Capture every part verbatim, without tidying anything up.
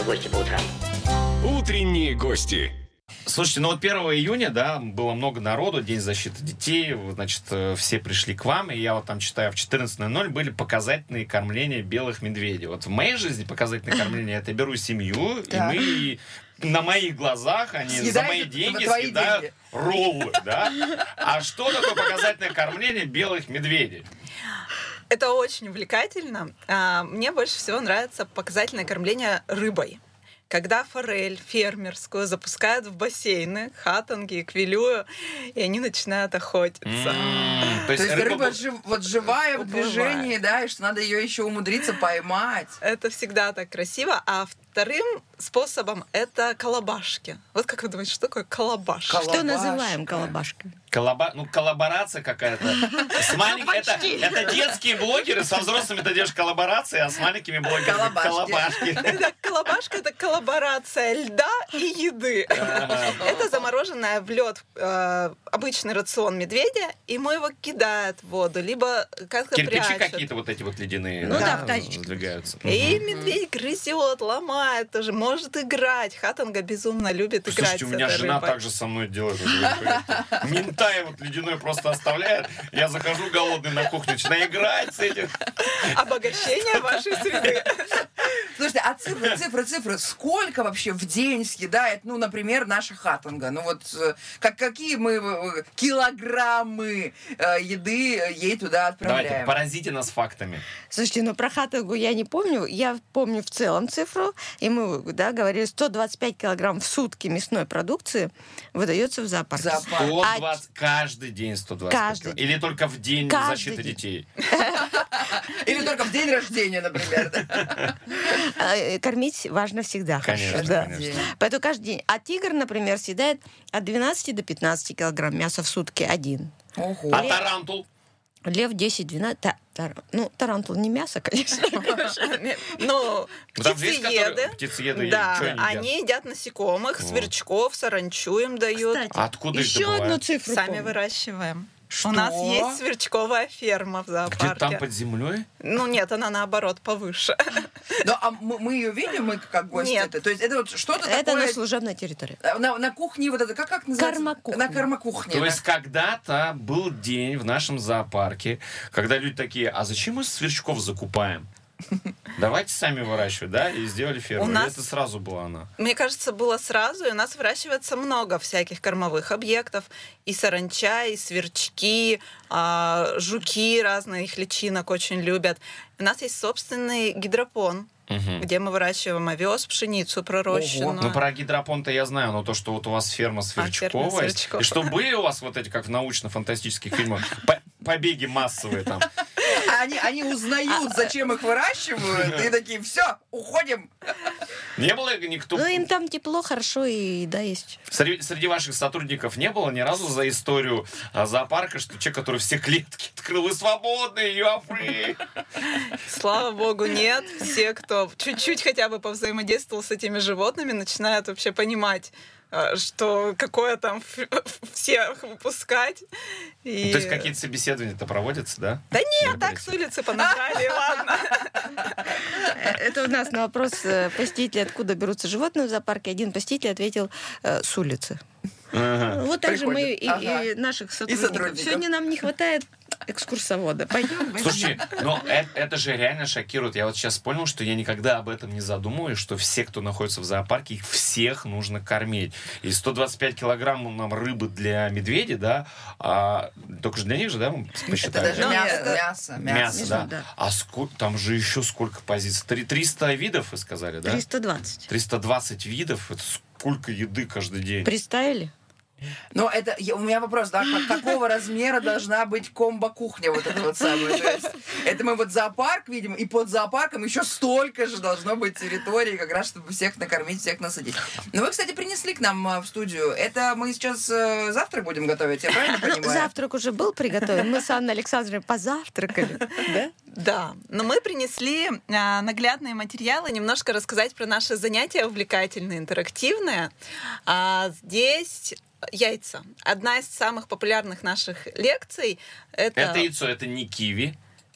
гости по утрам. Утренние гости. Слушайте, ну вот первого июня, да, было много народу, День защиты детей, значит, все пришли к вам, и я вот там читаю, в четырнадцать ноль ноль были показательные кормления белых медведей. Вот в моей жизни показательные кормления, это я беру семью, и мы на моих глазах, они за мои деньги съедают роллы, да? А что такое показательное кормление белых медведей? Это очень увлекательно. Мне больше всего нравится показательное кормление рыбой. Когда форель фермерскую запускают в бассейны, хатанги, квилюю, и они начинают охотиться. Mm-hmm. То есть, То есть рыба, рыба жив, вот живая в движении, да, и что надо ее еще умудриться поймать. Это всегда так красиво. А вторым способом это колобашки. Вот как вы думаете, что такое колобашка? Что называем колобашкой? Коллаба... Ну, коллаборация какая-то. С малень... это, это детские блогеры, со взрослыми это держишь коллаборации, а с маленькими блогерами колобашки. Колобашка — это коллаборация льда и еды. Это замороженная в лед обычный рацион медведя, и ему его кидают в воду, либо как-то прячут. Кирпичи какие-то вот эти вот ледяные ну, да, сдвигаются. И медведь грызет, ломает тоже, может играть. Хатанга безумно любит играть. Слушайте, у меня жена так же со мной делает. Минтай вот ледяной просто оставляет. Я захожу голодный на кухню, начинаю играть с этим. Обогащение вашей среды. Слушайте, а цифры, цифры, цифры. Сколько вообще в день съедает, ну, например, наша хатанга? Ну вот как, какие мы килограммы э, еды ей туда отправляем? Давайте, поразите нас фактами. Слушайте, ну про хатангу я не помню. Я помню в целом цифру. И мы, да, говорили, сто двадцать пять килограмм в сутки мясной продукции выдается в зоопарке. Зоопарк. сто двадцать, а... Каждый день сто двадцать каждый... пять. Или только в день каждый защиты день. детей. Или только в день рождения, например. Кормить важно всегда. Конечно, да. конечно. Поэтому каждый день. А тигр, например, съедает от двенадцати до пятнадцати килограмм мяса в сутки один. Ого. А тарантул? Лев десять-двенадцать. Та, тар, ну, тарантул не мясо, конечно. Ну, птицееды. Птицееды, да, они едят насекомых, сверчков, саранчу им дают. Откуда их еще одну цифру Сами выращиваем. Что? У нас есть сверчковая ферма в зоопарке. Где-то там под землей? Ну нет, она наоборот повыше. Ну, а мы, мы ее видим, мы как гости? Нет. Это? То есть это вот что-то это такое... на служебной территории. На, на кухне вот это, как, как называется? Кормокухня. На кормокухне. То да. есть когда-то был день в нашем зоопарке, когда люди такие, а зачем мы сверчков закупаем? Давайте сами выращивать, да? И сделали ферму. У нас... Это сразу была она. Мне кажется, было сразу, и у нас выращивается много всяких кормовых объектов. И саранча, и сверчки, а, жуки разных личинок очень любят. У нас есть собственный гидропон, угу. где мы выращиваем овес, пшеницу пророщенную. Ну, про гидропон-то я знаю, но то, что вот у вас ферма сверчковая, а, ферма сверчков. и что были у вас вот эти, как в научно-фантастических фильмах, побеги массовые там. Они, они узнают, зачем их выращивают, и такие, все, уходим. Не было никто... Ну, им там тепло, хорошо, и еда есть. Среди, среди ваших сотрудников не было ни разу за историю а, зоопарка, что человек, который все клетки открыл, вы свободны, you are free. Слава богу, нет. Все, кто чуть-чуть хотя бы повзаимодействовал с этими животными, начинают вообще понимать, что какое там всех выпускать. И... То есть какие-то собеседования-то проводятся, да? Да нет, так с улицы понабрали, ладно. Это у нас на вопрос посетителей, откуда берутся животные в зоопарке, один посетитель ответил с улицы. Ага. Вот так же мы и, ага. и наших сотрудников. И сотрудников. Сегодня нам не хватает экскурсовода. Пойдем. Слушай, но это, это же реально шокирует. Я вот сейчас понял, что я никогда об этом не задумываюсь, что все, кто находится в зоопарке, их всех нужно кормить. И сто двадцать пять килограмм нам рыбы для медведя, да, а только же для них же, да, мы посчитали? Это даже да? мясо, это... мясо, мясо. Мясо, да. да. А сколько, там же еще сколько позиций? триста видов, вы сказали, да? триста двадцать. триста двадцать видов, это сколько еды каждый день? Представили? Но это, я, у меня вопрос, да, как, какого размера должна быть комбо-кухня вот эта вот самая? То есть, это мы вот зоопарк видим, и под зоопарком еще столько же должно быть территории, как раз, чтобы всех накормить, всех насадить. Но вы, кстати, принесли к нам в студию. Это мы сейчас э, завтрак будем готовить, я правильно понимаю? Завтрак уже был приготовлен. Мы с Анной Александровной позавтракали. Да? Да, но мы принесли а, наглядные материалы, немножко рассказать про наши занятия увлекательные, интерактивные. А, здесь яйца. Одна из самых популярных наших лекций — это... Это яйцо, это не киви.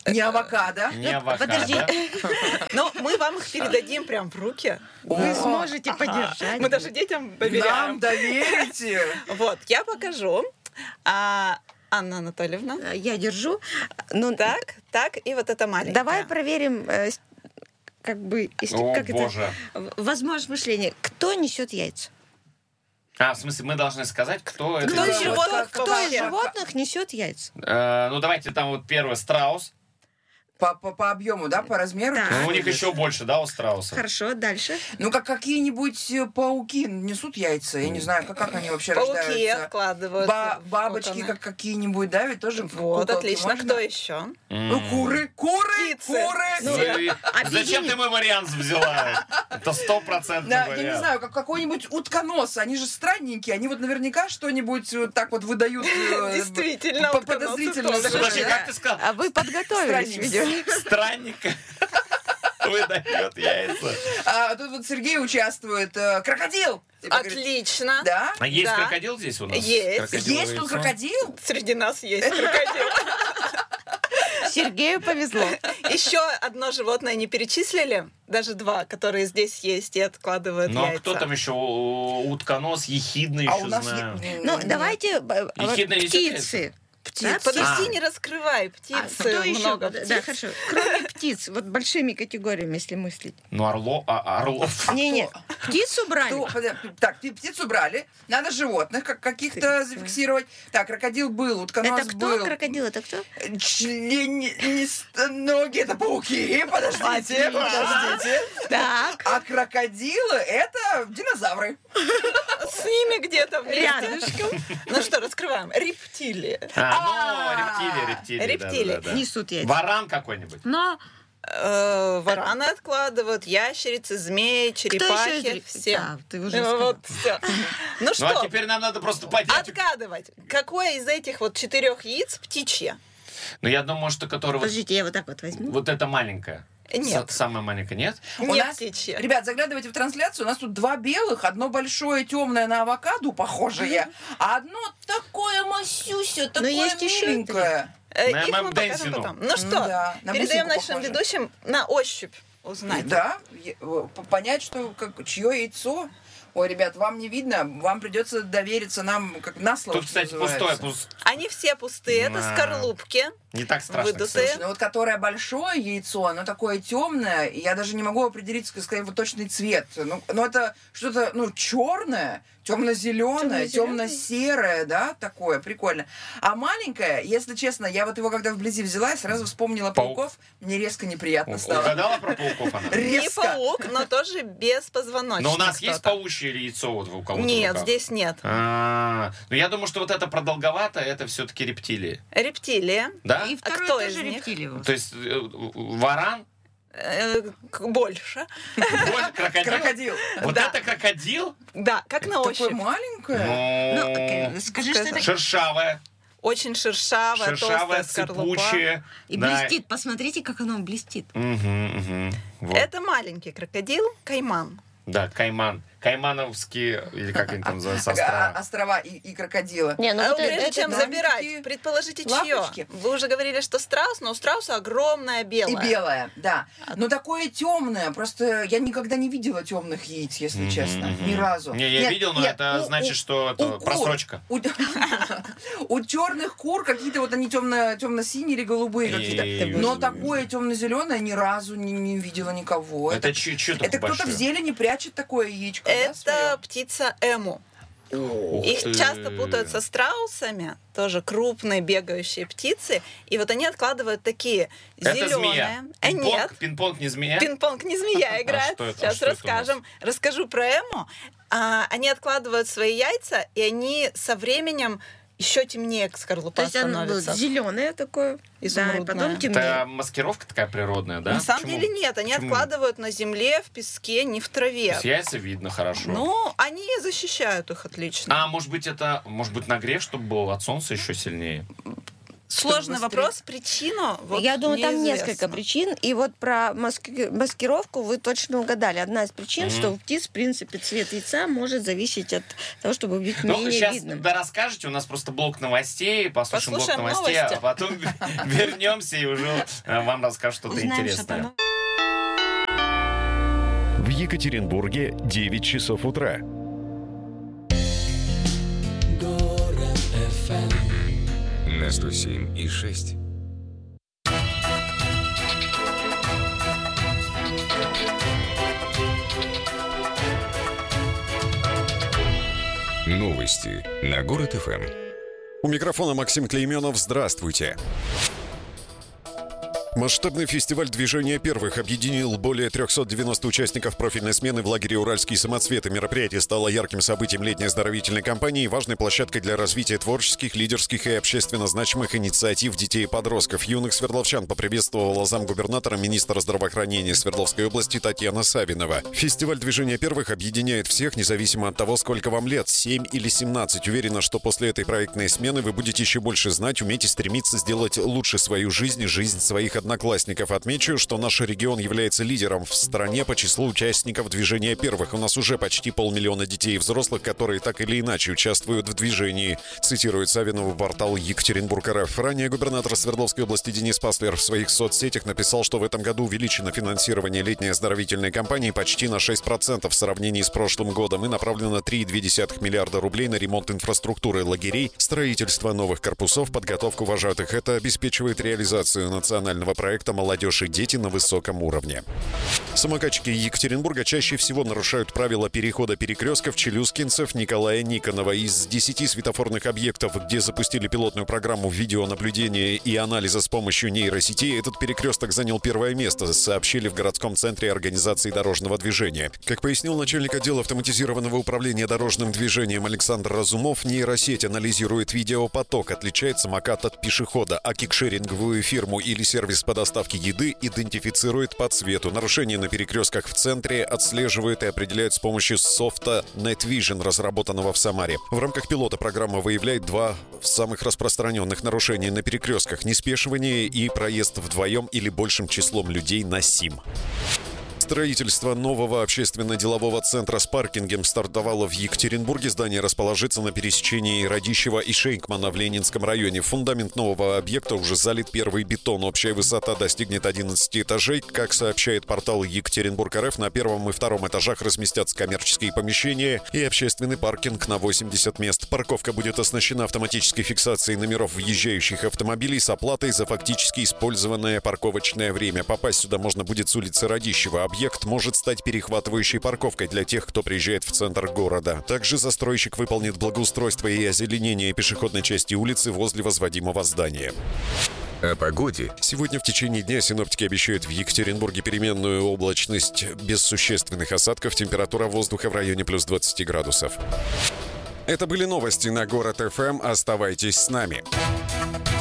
Не авокадо. Не авокадо. подожди. Но мы вам их передадим прям в руки. Вы О, сможете подержать. Мы даже детям Нам доверяем. доверите. Вот, я покажу. А, Анна Анатольевна. Я держу. Ну, Так, так, и вот это маленькое. давай проверим, э, с- как бы, если- О, как боже. это, в- возможность мышления. Кто несет яйца? А, в смысле, мы должны сказать, кто это. Кто из Да, животных вот Кто из вообще? животных несет яйца? Э, ну, давайте там вот первый страус. По, по, по объему, да, по размеру. Так. Ну, у них еще больше, да, у страусов? Хорошо, дальше. Ну, как какие-нибудь э, пауки несут яйца. Я не знаю, как, как они вообще Пауки рождаются. откладывают. Ба- в бабочки коконы. как какие-нибудь, да, ведь тоже в Вот, куколки отлично. можно? Кто еще? Ну, куры, куры, Птицы. куры. Ну, все. и- Зачем ты мой вариант взяла? Это стопроцентный Да, вариант. я не знаю, как какой-нибудь утконос. Они же странненькие. Они вот наверняка что-нибудь вот так вот выдают. э, Действительно, по- утконосы подозрительно. тоже. Подожди, Да. как ты сказал? А вы подготовились, Странник. видимо. Странник выдает яйца. А тут вот Сергей участвует. э, Крокодил! Типа говорит, Отлично. Да? А есть Да. крокодил здесь у нас? Есть. Крокодиловое Есть тут яйцо? крокодил? Среди нас есть крокодил. Сергею повезло. Еще одно животное не перечислили, даже два, которые здесь есть и откладывают Ну, а яйца. кто там еще? У- Утконос, ехидный А еще у нас знаю. е- Ну, м, давайте э, вот Ехидные несет птицы. Птицы. Да, Подожди, А. не раскрывай. А Птицы, кто еще? много Да, птиц. Да, хорошо. Кроме птиц, вот большими категориями, если мыслить. Ну, орло, а, орлов. Не-не, птицу брали. Кто- подо- Так, пи- птицу брали, надо животных как каких-то зафиксировать. Так, крокодил был, утконос Это кто? был. Крокодил, это кто? Членистоногие, это пауки, подождите, подождите. Так. А крокодилы это динозавры. С ними где-то вместе. Рядышком. Ну что, раскрываем. Рептилии. А, А. ну, рептилия, рептилия. Рептилия. да, да, да. Несут яйца. Варан какой-нибудь. Но Э, Вараны откладывают, ящерицы, змеи, кто еще черепахи. из... Все. Да, ты уже Ну, сказал. вот все. Ну Ну, что, а теперь нам надо просто поднять. отгадывать. Какое из этих вот четырех яиц птичье? Ну, я думаю, что который вот, Подождите, я вот так вот возьму. вот это маленькое. Нет. С- самая маленькая, нет? У Не нас, птичье. ребят, заглядывайте в трансляцию. У нас тут два белых, одно большое темное на авокадо похожее, а одно такое масюся, такое есть еще миленькое. Э, На Их мы Мэм покажем Дэнсину. потом. Ну что, Да, на передаем бусинку нашим похоже. ведущим на ощупь узнать. Да, е- э, п- понять, что как, чье яйцо. Ой, ребят, вам не видно, вам придется довериться нам как на слово. Тут, что кстати, пустое. называется. пуст- Они все пустые, это Да. скорлупки. Не так страшно. Выдутые. кстати. Слушай, ну вот которое большое яйцо, оно такое темное, и я даже не могу определить, сказать, его точный цвет. Ну, ну это что-то, ну, черное, темно-зеленое, Темно-зелёное. темно-серое, да, такое, прикольно. А маленькое, если честно, я вот его когда вблизи взяла, я сразу вспомнила Паук. пауков, мне резко неприятно У- стало. Угадала про пауков она? Не Резко. паук, но тоже без позвоночника. Но у нас есть кто-то. паучье яйцо вот у кого-то в Нет, руках? здесь нет. А, ну я думаю, что вот это продолговато, это все-таки рептилии. Рептилия. Да? И второй кто тоже из них? рептилиевый. То есть э, варан, Э, к- Больше. боль, крокодил. Крокодил. Вот Да. это крокодил? Да, как на Такое ощупь. маленькое. Ну, Ну, окей, скажи, что это... шершавое, Очень шершавая, шершавое, толстая скорлупа. цепучее. И да. блестит. Посмотрите, как оно блестит. Мгм, мгм. Вот. Это маленький крокодил, кайман. Да, кайман. Каймановские, или как они там называются, А- острова. Острова и, и крокодилы. Не, ну А вот прежде это- чем да, забирать, такие предположите, лапочки. чье? Вы уже говорили, что страус, но у страуса огромная белая. И белое, да. Но такое темное. Просто я никогда не видела темных яиц, если Мгм, честно. мгм. Ни разу. Не, я Нет, видел, но нет, это у- значит, у- что это у кур- просрочка. У, у черных кур какие-то вот они темно, темно-синие или голубые И- какие-то. Но такое темно-зеленое ни разу не, не видела никого. Это что это такое кто-то в большое? зелени прячет такое яичко. да, Это своё? птица эму. Ух Их ты. часто путают со страусами, тоже крупные бегающие птицы. И вот они откладывают такие Это зеленые. змея. Э, Пинг-понг, нет, пинг-понг не змея? пинг-понг не змея играет. что это? А Сейчас что это у расскажем. Расскажу про эму. А, они откладывают свои яйца, и они со временем еще темнее скорлупа То есть оно становится. зеленое такое, да, и Изумрудное. потом темнее. Это маскировка такая природная, да? На самом Почему? деле нет, они Почему? откладывают на земле, в песке, не в То траве. есть яйца видно хорошо. Ну, они защищают их отлично. А может быть это, может быть нагрев, чтобы был от солнца еще сильнее? Сложный быстрее. вопрос, причину вот Я думаю, там неизвестно. несколько причин. И вот про маски- маскировку вы точно угадали. Одна из причин, Мгм. что у птиц, в принципе, цвет яйца может зависеть от того, чтобы быть Ну, менее сейчас, видным. да, расскажете, у нас просто блок новостей, послушаем, Послушаем блок новостей, новости. а потом вернемся и уже э, вам расскажут что-то Узнаем интересное. что-то В Екатеринбурге девять часов утра. На сто семь и шесть. Новости на Город эф эм. У микрофона Максим Клейменов. Здравствуйте. Масштабный фестиваль «Движение первых» объединил более трехсот девяноста участников профильной смены в лагере «Уральские самоцветы». Мероприятие стало ярким событием летней оздоровительной кампании и важной площадкой для развития творческих, лидерских и общественно значимых инициатив детей и подростков. Юных свердловчан поприветствовала замгубернатора, министра здравоохранения Свердловской области Татьяна Савинова. Фестиваль «Движение первых» объединяет всех, независимо от того, сколько вам лет, семь или семнадцать. Уверена, что после этой проектной смены вы будете еще больше знать, уметь и стремиться сделать лучше свою жизнь и жизнь своих одноклассников. Отмечу, что наш регион является лидером в стране по числу участников «Движения первых». У нас уже почти полмиллиона детей и взрослых, которые так или иначе участвуют в движении, цитирует Савинову портал Екатеринбург.РФ. Ранее губернатор Свердловской области Денис Паслер в своих соцсетях написал, что в этом году увеличено финансирование летней оздоровительной кампании почти на шесть процентов в сравнении с прошлым годом и направлено три целых две десятых миллиарда рублей на ремонт инфраструктуры лагерей, строительство новых корпусов, подготовку вожатых. Это обеспечивает реализацию национального проекта «Молодежь и дети» на высоком уровне. Самокатчики Екатеринбурга чаще всего нарушают правила перехода перекрестков челюскинцев Николая Никонова. Из десяти светофорных объектов, где запустили пилотную программу видеонаблюдения и анализа с помощью нейросетей, этот перекресток занял первое место, сообщили в городском центре организации дорожного движения. Как пояснил начальник отдела автоматизированного управления дорожным движением Александр Разумов, нейросеть анализирует видеопоток, отличает самокат от пешехода, а кикшеринговую фирму или сервис по доставке еды идентифицирует по цвету. Нарушения на перекрестках в центре отслеживают и определяют с помощью софта NetVision, разработанного в Самаре. В рамках пилота программа выявляет два самых распространенных нарушения на перекрестках: неспешивание и проезд вдвоем или большим числом людей на СИМ. Строительство нового общественно-делового центра с паркингом стартовало в Екатеринбурге. Здание расположится на пересечении Радищева и Шейнкмана в Ленинском районе. Фундамент нового объекта уже залит первый бетон. Общая высота достигнет одиннадцати этажей. Как сообщает портал Екатеринбург.РФ, на первом и втором этажах разместятся коммерческие помещения и общественный паркинг на восемьдесят мест. Парковка будет оснащена автоматической фиксацией номеров въезжающих автомобилей с оплатой за фактически использованное парковочное время. Попасть сюда можно будет с улицы Радищева. Объект может стать перехватывающей парковкой для тех, кто приезжает в центр города. Также застройщик выполнит благоустройство и озеленение пешеходной части улицы возле возводимого здания. О погоде. Сегодня в течение дня синоптики обещают в Екатеринбурге переменную облачность без существенных осадков. Температура воздуха в районе плюс двадцати градусов. Это были новости на Город эф эм. Оставайтесь с нами.